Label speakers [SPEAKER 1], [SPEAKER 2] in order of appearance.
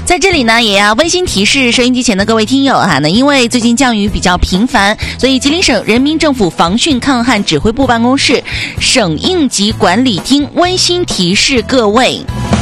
[SPEAKER 1] 在这里呢，也要温馨提示收音机前的各位听友哈，那因为最近降雨比较频繁，所以吉林省人民政府防汛抗旱指挥部办公室省应急管理厅温馨提示各位。